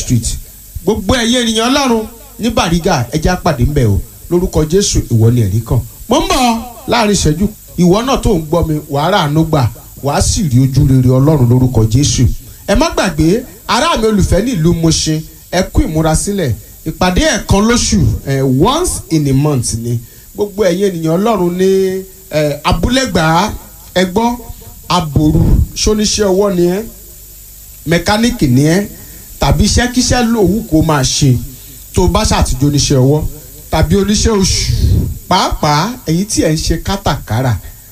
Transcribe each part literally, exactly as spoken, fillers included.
street gbogbo ẹ̀yin ènìyàn Ọlọ́run ní Bariga ẹja pàdé ń bẹ̀ o lórúkọ Jésù ìwọ ni ẹ̀rí kan mo ń bọ̀ láàrin ìṣẹ́jú ìwọ náà tó ń gbọ́ mi wàá ràánú gbà wàá sì rí ojú rere Ọlọ́run lórúkọ Jésù ẹ má gbàgbé ará mi olùfẹ́ ní ìlú Mùṣín ẹ kú ìmúrasílẹ̀ ìpàdé ẹ̀kan lóṣù once in a month ni gbogbo ẹ̀yin ènìyàn Ọlọ́run ní Abúlẹ́gbàá ẹgbọ́ aboru ṣoníṣẹ́ ọwọ́ ni ẹ́ mẹkáníìkì ni ẹ́ tàbí iṣẹ́kíṣẹ́ lòwú kó máa ṣe tó bá ṣàtijọ́ oníṣẹ́ ọwọ́ tàbí oníṣẹ́ oṣù pàápàá èyí tí ẹ̀ ń ṣe kátàkárà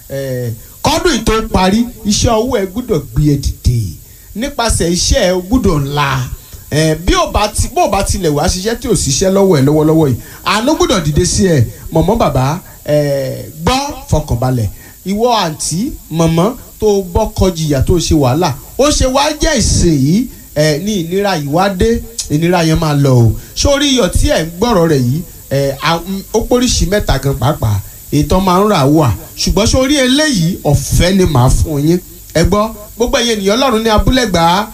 kọ́dún yìí tó parí iṣẹ́ ọwọ́ ẹ gbọ́dọ̀ gbé ẹ dìde nípasẹ̀ iṣẹ́ ẹ gbọ́dọ̀ la bí ó bá ti bó bá tilẹ̀ wá ṣiṣẹ́ tí ò ṣiṣẹ́ lọ́wọ́ ẹ lọ́wọ́lọ́wọ́ yìí àánú gbọ́dọ̀ dìde sí ẹ mọ̀mọ́ bàbá gbọ́ fọkànbalẹ̀ ìwọ àǹtí mọ̀mọ́ tó bọ́kọ jìyà tó ṣe wàhálà ó ṣe wá jẹ́ ìsìn yìí ní ìnira yìí wá dé ìnira yẹn máa lọ o sórí iyọ̀ tí ẹ̀ ń gbọ́rọ̀ rẹ̀ yìí ó póríṣi mẹ́ta gan pàápàá ètò máa ń rà wà ṣùgbọ́n sórí eléyìí ọ̀fẹ́ ni màá fún yín ẹ gbọ́ gbogbo ẹ̀yin ènìyàn Ọlọ́run ní Abúlẹ́gbàá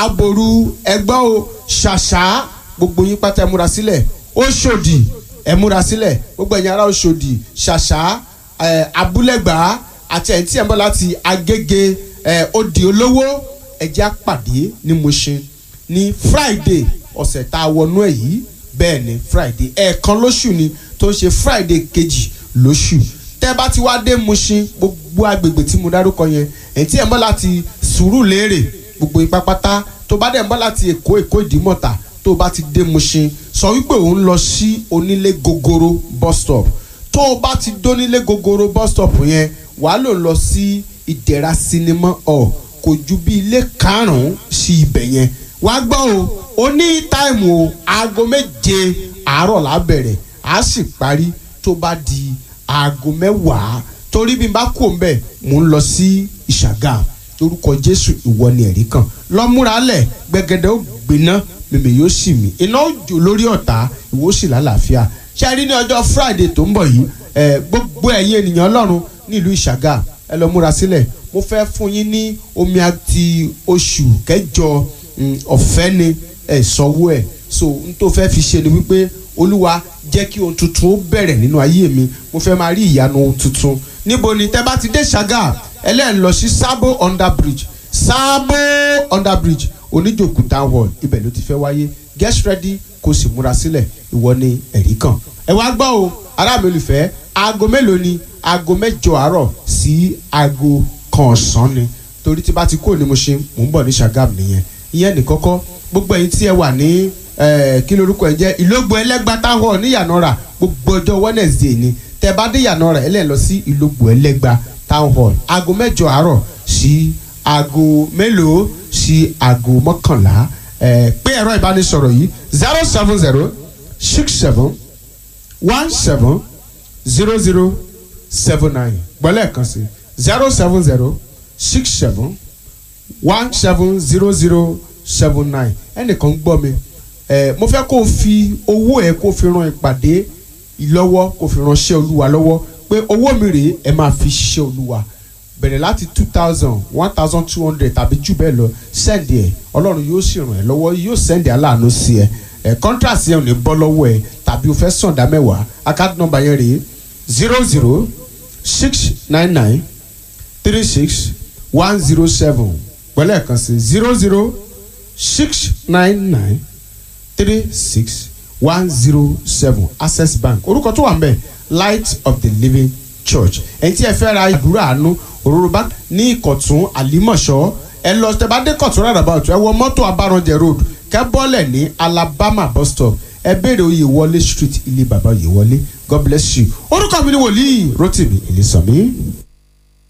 aboru ẹgbọ́ o ṣàṣà gbogbo yín pátá ẹ múra sílẹ̀ Òṣòdì ẹ múra sílẹ̀ gbogbo ẹ̀yin ará Òṣòdì ṣàṣà Abúlẹ́gbàá àti ẹ̀yìn tí ẹ̀ ń bọ̀ láti Agége Òdì Olówó ẹ̀jẹ̀ àpàdé ní Mùṣín ní Friday ọ̀sẹ̀ tá a wọnú ẹ̀ yìí bẹ́ẹ̀ ni Friday ẹ̀ẹ̀kan lóṣù ni tó ń ṣe Friday kejì lóṣù tẹ́ bá ti wá dé Mùṣín gbogbo agbègbè tí mo dárúkọ yẹn ẹ̀yìn tí ẹ̀ ń bọ̀ láti Sùúrùlérè gbogbo ipa pátá tó bá dẹ̀ ń bọ̀ láti Èkó Èkó Ìdímọ̀tà tó bá ti dé Mùṣín sọ wípé òun lọ sí Onílé Gogoro bus stop tó o bá ti dónílé Gogoro bus stop yẹn wàá lò lọ sí Ìdẹ̀ra sinimá hall kò ju bí ilé karùn-ún sí ibẹ̀ yẹn wàá gbọ́ o ó ní táìmù o aago méje àárọ̀ la bẹ̀rẹ̀ á sì parí tó bá di aago mẹ́wàá torí bí n bá kú òun bẹ̀ mò ń lọ sí Ìṣàgà lórúkọ Jésù ìwọ ni ẹ̀rí kan lọ́múralẹ̀ gbẹgẹdẹ ó gbiná mímì yóò sì mí iná òjò lórí ọ̀tá ìwọ sì lálàáfíà ṣe rí ní ọjọ́ Friday tó ń bọ̀ yìí gbogbo ẹ̀yin ènìyàn Ọlọ́run nílùú Ìṣàgà ẹ lọ múra sílẹ̀ mo fẹ́ fún yín ní omi àti oṣù kẹjọ ọ̀fẹ́ ni ẹ̀ sanwó ẹ̀ so n tó fẹ́ fi ṣe ni wípé Olúwa jẹ́ kí ohun tuntun ó bẹ̀rẹ̀ nínú ayé mi mo fẹ́ máa rí ìyanu ohun tuntun níbo ni tẹ́ bá ti dé Ṣàgà ẹlẹ́yìn lọ sí Sabo under bridge Sabo under bridge Oníjòkú town hall ibẹ̀ ló ti fẹ́ wáyé get ready kó sì múra sílẹ̀ ìwọ ni ẹ̀rí kan ẹ wá gbọ́ o ará mi olùfẹ́ aago mélòó ni aago mẹ́jọ àárọ̀ sí aago kan ọ̀sán ni torí tí bá ti kó ni mo ṣe mò ń bọ̀ ní Ṣàgámù nìyẹn ìyẹn ní kọ́kọ́ gbogbo ẹ̀yin tí ẹ wà ní kí lorúkọ ẹ jẹ́ Ìlógbò Ẹlẹ́gbà town hall ní Ìyànàrà gbogbo ọjọ́ Wednesday ni tẹ bá dé Ìyànàrà ẹ lè lọ sí Ìlógbò Ẹlẹ́gbà town hall aago mẹ́jọ àárọ̀ sí aago mélòó sí aago mọ́kànlá pé ẹ̀rọ ìbánisọ̀rọ̀ yìí zero seven zero six seven one seven zero zero seven nine gbọ́lẹ̀ kan sí zero seven zero six seven one seven zero zero seven nine ẹnìkan gbọ́ mi ẹ mo fẹ́ kó o fi owó ẹ kó o fi ran ìpàdé ìlọ́wọ́ kó o fi ránṣẹ́ Olúwa lọ́wọ́ pé owó mi rèé ẹ máa fi ṣiṣẹ́ Olúwa bẹ̀rẹ̀ láti two thousand one thousand two hundred tàbí jù bẹ́ẹ̀ lọ sẹ́ndì ẹ̀ Ọlọ́run yóò sì ràn ẹ́ lọ́wọ́ yóò sẹ́ndì aláàánú sí ẹ ẹ̀ contract yẹn ò ní bọ́ lọ́wọ́ ẹ tàbí o fẹ́ sàn dá mẹ́wàá account number yẹn rèé zero zero six nine nine three six one zero seven pẹ̀lẹ́ kan sí zero zero six nine nine three six one zero seven Access Bank orúkọ tó wà ń bẹ̀ Light of the Living Church ẹni tí ẹ fẹ́ ra ìdúrà àánú òróró bá ní Ìkọ̀tún Àlímọ̀ṣọ́ ẹ lọ tẹ bá dé Ìkọ̀tún roundabout ẹ wọ mọ́tò Abáranjẹ road kẹ́ bọ́lẹ̀ ní Alabama bus stop ẹ béèrè Oyèwọlé street ilé bàbá Oyèwọlé God bless you orúkọ mi ni wòlíì Rótìmí Ìlísànmí.